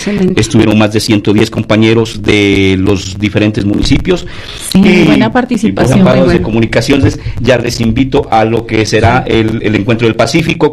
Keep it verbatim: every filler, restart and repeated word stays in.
Excelente. Estuvieron más de ciento diez compañeros de los diferentes municipios. Sí, y, buena participación. Y pues, muy de bueno. comunicaciones, ya les invito a lo que será el, el Encuentro del Pacífico,